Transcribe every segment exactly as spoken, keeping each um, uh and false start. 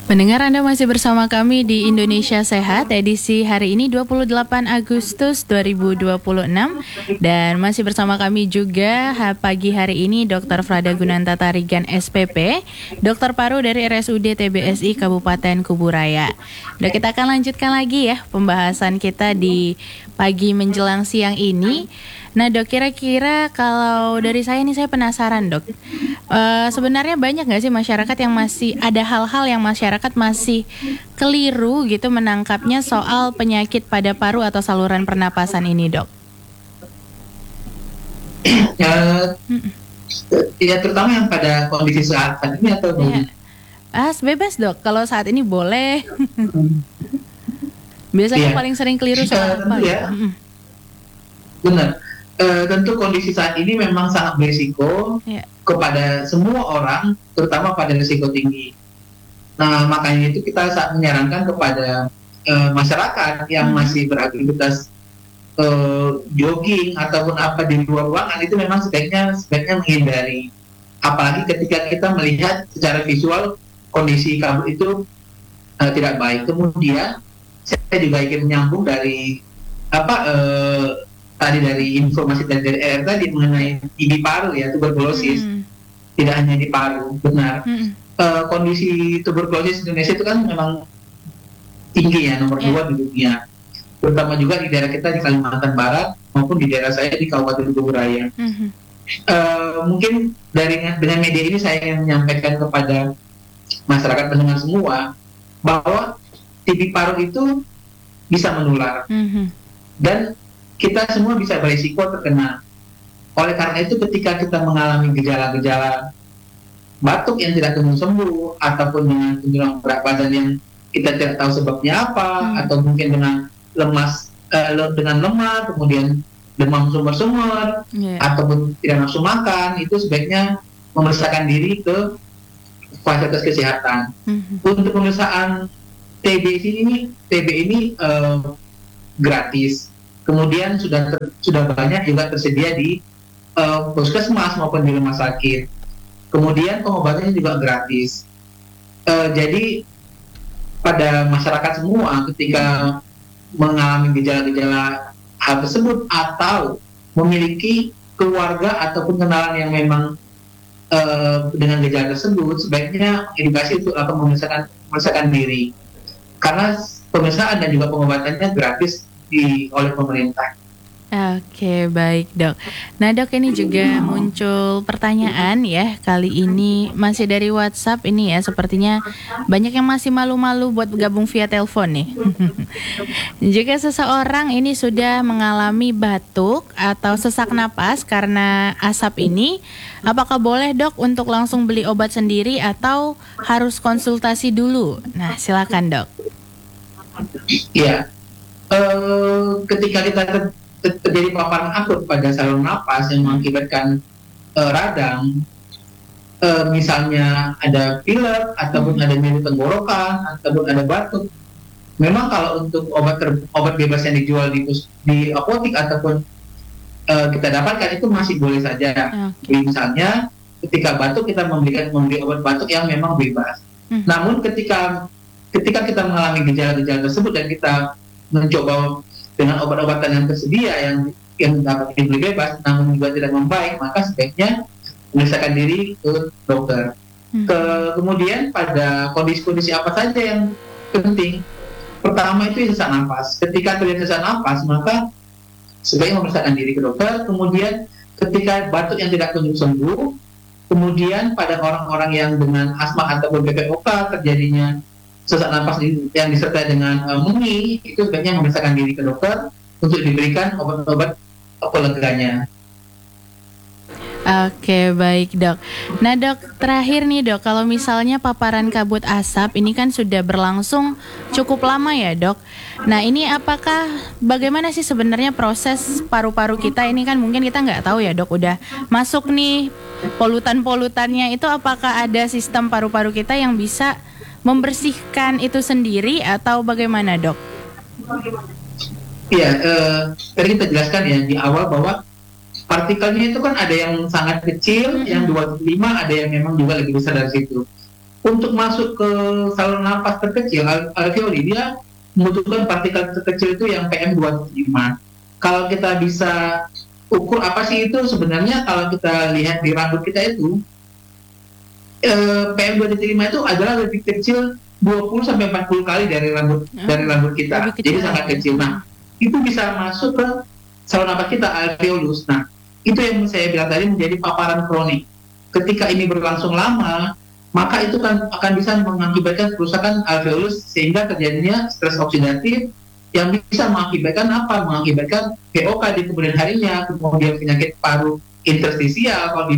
Pendengar, Anda masih bersama kami di Indonesia Sehat, edisi hari ini dua puluh delapan Agustus dua ribu dua puluh enam. Dan masih bersama kami juga pagi hari ini dokter Frada Gunanta Tarigan S P P, dokter paru dari R S U D T B S I Kabupaten Kuburaya. Dok, kita akan lanjutkan lagi ya pembahasan kita di pagi menjelang siang ini. Nah dok, kira-kira kalau dari saya nih, saya penasaran dok, uh, sebenarnya banyak nggak sih masyarakat yang masih ada hal-hal yang masyarakat masih keliru gitu menangkapnya soal penyakit pada paru atau saluran pernapasan ini dok? Ya, ya terutama yang pada kondisi saat ini atau ya. Ah, bebas dok, kalau saat ini boleh. Biasanya ya. Paling sering keliru soal apa? Ya. Benar. Uh, tentu kondisi saat ini memang sangat berisiko yeah. kepada semua orang, terutama pada risiko tinggi. Nah, makanya itu kita saat menyarankan kepada uh, masyarakat yang hmm. masih beraktivitas uh, jogging ataupun apa di luar ruangan, itu memang sebaiknya sebaiknya menghindari. Apalagi ketika kita melihat secara visual kondisi kabut itu uh, tidak baik. Kemudian saya juga ingin menyambung dari apa uh, tadi dari informasi dari R R tadi mengenai T B paru ya, tuberkulosis. Hmm. Tidak hanya di paru, benar. Hmm. Uh, kondisi tuberkulosis Indonesia itu kan memang tinggi ya, nomor yeah. dua di dunia. Terutama juga di daerah kita di Kalimantan Barat maupun di daerah saya di Kabupaten Kuburaya. Hmm. Uh, mungkin dari dengan media ini saya ingin menyampaikan kepada masyarakat pendengar semua bahwa T B paru itu bisa menular. Hmm. Dan kita semua bisa berisiko terkena. Oleh karena itu ketika kita mengalami gejala-gejala batuk yang tidak sembuh ataupun dengan penurunan berat badan yang kita tidak tahu sebabnya apa, hmm. atau mungkin dengan lemas uh, dengan lemah, kemudian demam sumber-sumber, yeah. ataupun tidak nafsu makan, itu sebaiknya memeriksakan diri ke fasilitas kesehatan. Hmm. Untuk pemeriksaan T B ini, T B ini uh, gratis. Kemudian sudah ter, sudah banyak juga tersedia di uh, puskesmas maupun di rumah sakit. Kemudian pengobatannya juga gratis. Uh, jadi pada masyarakat semua ketika mengalami gejala-gejala hal tersebut atau memiliki keluarga ataupun kenalan yang memang uh, dengan gejala tersebut, sebaiknya edukasi untuk atau memeriksakan, memeriksakan diri. Karena pemeriksaan dan juga pengobatannya gratis di oleh pemerintah. Oke, baik dok. Nah dok, ini juga muncul pertanyaan ya, kali ini masih dari WhatsApp ini ya, sepertinya banyak yang masih malu-malu buat gabung via telepon nih. Jika seseorang ini sudah mengalami batuk atau sesak napas karena asap ini, apakah boleh dok untuk langsung beli obat sendiri atau harus konsultasi dulu? Nah silakan dok. Iya. Uh, ketika kita ter- ter- terjadi paparan akut pada saluran napas yang mengakibatkan uh, radang, uh, misalnya ada pilek ataupun ada nyeri tenggorokan ataupun ada batuk, memang kalau untuk obat ter- obat bebas yang dijual di, di apotek ataupun uh, kita dapatkan itu masih boleh saja. Okay. Misalnya ketika batuk kita memberikan memberi obat batuk yang memang bebas. Hmm. Namun ketika ketika kita mengalami gejala-gejala tersebut dan kita mencoba dengan obat-obatan yang tersedia yang yang dapat dibeli bebas namun juga tidak membaik, maka sebaiknya memeriksakan diri ke dokter. Hmm. Ke, kemudian pada kondisi-kondisi apa saja yang penting? Pertama itu sesak napas. Ketika terjadi sesak napas, maka sebaiknya memeriksakan diri ke dokter. Kemudian ketika batuk yang tidak kunjung sembuh, kemudian pada orang-orang yang dengan asma ataupun B P O K terjadinya sesak napas yang disertai dengan uh, mumi, itu sebaiknya memeriksakan diri ke dokter untuk diberikan obat-obat peleganya. Oke, baik dok. Nah dok, terakhir nih dok, kalau misalnya paparan kabut asap ini kan sudah berlangsung cukup lama ya dok. Nah ini apakah, bagaimana sih sebenarnya proses paru-paru kita ini, kan mungkin kita nggak tahu ya dok, udah masuk nih polutan-polutannya itu, apakah ada sistem paru-paru kita yang bisa membersihkan itu sendiri atau bagaimana dok? Iya, eh, tadi kita jelaskan ya di awal bahwa partikelnya itu kan ada yang sangat kecil, mm-hmm. yang dua puluh lima, ada yang memang juga lebih besar dari situ. untuk masuk ke saluran nafas terkecil, alveoli, dia membutuhkan partikel terkecil itu yang P M dua titik lima. Kalau kita bisa ukur apa sih itu sebenarnya, kalau kita lihat di rambut kita itu, eh, P M dua titik lima itu adalah lebih kecil dua puluh sampai empat puluh kali dari rambut hmm. dari rambut kita. Jadi sangat kecil. Nah, itu bisa masuk ke saluran nafas kita, alveolus. Nah, itu yang saya bilang tadi menjadi paparan kronik. Ketika ini berlangsung lama, maka itu kan akan bisa mengakibatkan kerusakan alveolus sehingga terjadinya stres oksidatif yang bisa mengakibatkan apa? Mengakibatkan P O K di kemudian harinya, kemudian penyakit paru interstisial, kalau di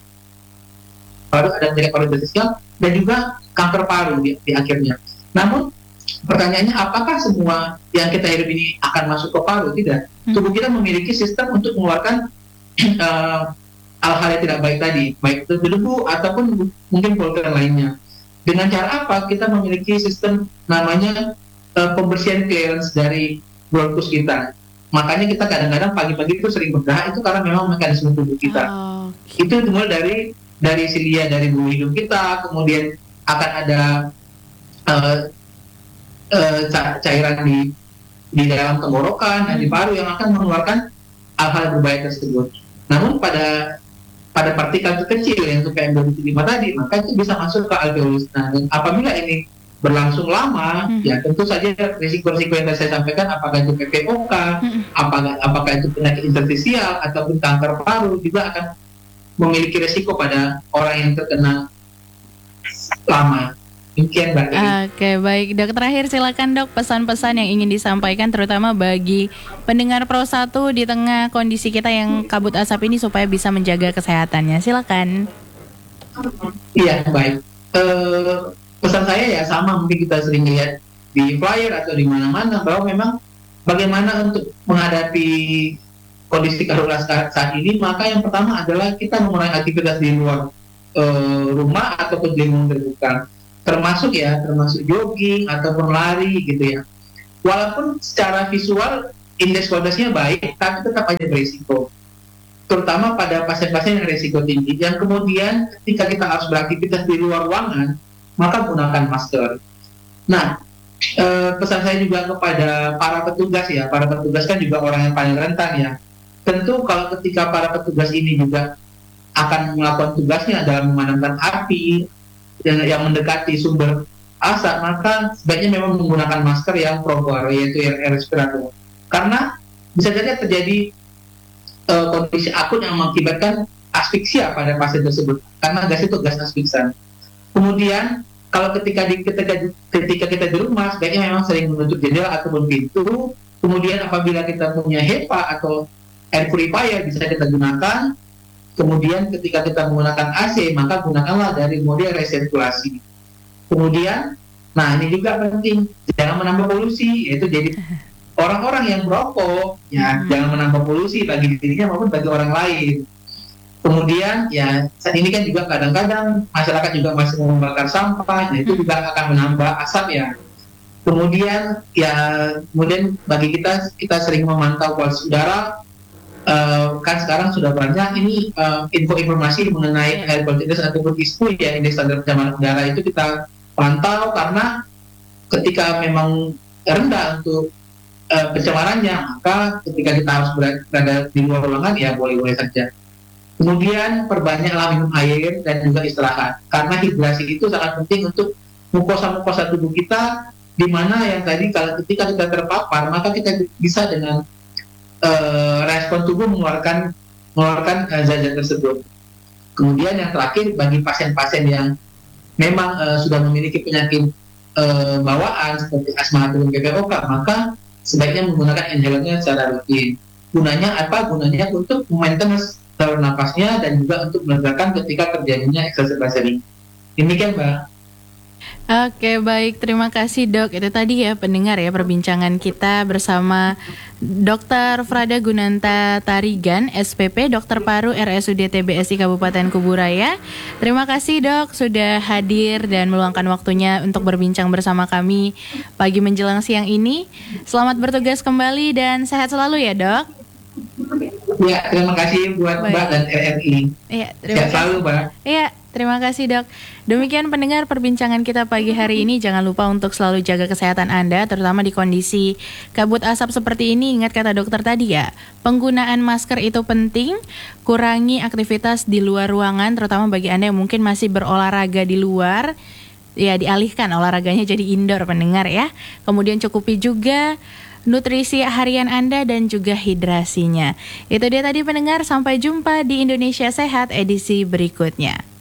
paru ada penyakit paru interstisial, dan juga kanker paru di, di akhirnya. Namun pertanyaannya, apakah semua yang kita hirup ini akan masuk ke paru? Tidak. Tubuh kita memiliki sistem untuk mengeluarkan uh, hal-hal yang tidak baik tadi, baik itu debu ataupun mungkin polutan lainnya. Dengan cara apa? Kita memiliki sistem namanya uh, pembersihan clearance dari bronkus kita. Makanya kita kadang-kadang pagi-pagi itu sering bergerak, itu karena memang mekanisme tubuh kita. Oh, okay. Itu dimulai dari dari silia, dari bulu hidung kita, kemudian akan ada uh, uh, cairan di di dalam tenggorokan dan di paru yang akan mengeluarkan hal-hal berbahaya tersebut. Namun pada pada partikel terkecil yang P M dua titik lima tadi, maka itu bisa masuk ke alveolus. Nah, dan apabila ini berlangsung lama, hmm. ya tentu saja risiko-risiko yang tadi saya sampaikan, apakah itu P P O K, hmm. apakah, apakah itu penyakit interstisial ataupun kanker paru, juga akan memiliki risiko pada orang yang terkena lama. Demikian, Mbak. Oke, baik. Dok, terakhir silakan Dok, pesan-pesan yang ingin disampaikan terutama bagi pendengar Pro satu di tengah kondisi kita yang kabut asap ini supaya bisa menjaga kesehatannya. Silakan. Iya, baik. Uh, pesan saya ya sama, mungkin kita sering lihat di flyer atau di mana-mana, bahwa memang bagaimana untuk menghadapi kondisi darurat saat ini, maka yang pertama adalah kita mengurangi aktivitas di luar uh, rumah ataupun di lingkungan terbuka. Termasuk ya, termasuk jogging ataupun lari gitu ya. Walaupun secara visual indeks kualitasnya baik, tapi tetap aja berisiko. Terutama pada pasien-pasien yang risiko tinggi. Yang kemudian ketika kita harus beraktivitas di luar ruangan, maka gunakan masker. Nah, eh, pesan saya juga kepada para petugas ya, para petugas kan juga orang yang paling rentan ya. Tentu kalau ketika para petugas ini juga akan melakukan tugasnya dalam memadamkan api, yang mendekati sumber asap, maka sebaiknya memang menggunakan masker yang proper, yaitu yang respirator. Karena bisa saja terjadi uh, kondisi akut yang mengakibatkan asfiksia pada pasien tersebut, karena gas itu gas asfiksan. Kemudian kalau ketika di, ketika, ketika kita di rumah, sebaiknya memang sering menutup jendela ataupun pintu. Kemudian apabila kita punya HEPA atau air purifier bisa kita gunakan. Kemudian ketika kita menggunakan A C, maka gunakanlah dari mode resirkulasi. Kemudian, nah ini juga penting, jangan menambah polusi, yaitu jadi orang-orang yang merokok, ya hmm. jangan menambah polusi bagi dirinya maupun bagi orang lain. Kemudian, ya saat ini kan juga kadang-kadang masyarakat juga masih membakar sampah, nah itu juga akan menambah asap ya. Kemudian, ya kemudian bagi kita, kita sering memantau kualitas udara. Uh, kan sekarang sudah banyak ini uh, info-informasi mengenai air quality index ataupun I S P U ya, indeks standar pencemaran udara itu kita pantau, karena ketika memang rendah untuk uh, pencemarannya, maka ketika kita harus berada di luar ruangan ya boleh-boleh saja. Kemudian perbanyaklah minum air dan juga istirahat, karena hidrasi itu sangat penting untuk mukosa-mukosa tubuh kita, di mana yang tadi kalau ketika kita terpapar maka kita bisa dengan Uh, respon tubuh mengeluarkan mengeluarkan uh, zat-zat tersebut. Kemudian yang terakhir, bagi pasien-pasien yang memang uh, sudah memiliki penyakit uh, bawaan seperti asma ataupun P P O K, maka sebaiknya menggunakan inhalernya secara rutin. Gunanya apa? Gunanya untuk maintenance saluran nafasnya dan juga untuk melegakan ketika terjadinya exacerbation. Demikian, Mbak. Oke, baik, terima kasih Dok. Itu tadi ya pendengar ya perbincangan kita bersama Dokter Frada Gunanta Tarigan, S P P, Dokter Paru R S U D T B S I Kabupaten Kuburaya. Terima kasih Dok sudah hadir dan meluangkan waktunya untuk berbincang bersama kami pagi menjelang siang ini. Selamat bertugas kembali dan sehat selalu ya Dok. Ya, terima kasih buat baik. Mbak dan R R I. Iya, terima sehat kasih. selalu Mbak. Iya. terima kasih dok. Demikian pendengar perbincangan kita pagi hari ini. Jangan lupa untuk selalu jaga kesehatan Anda, terutama di kondisi kabut asap seperti ini. Ingat kata dokter tadi ya, penggunaan masker itu penting. Kurangi aktivitas di luar ruangan, terutama bagi Anda yang mungkin masih berolahraga di luar. Ya, dialihkan olahraganya jadi indoor pendengar ya. Kemudian cukupi juga nutrisi harian Anda dan juga hidrasinya. Itu dia tadi pendengar, sampai jumpa di Indonesia Sehat edisi berikutnya.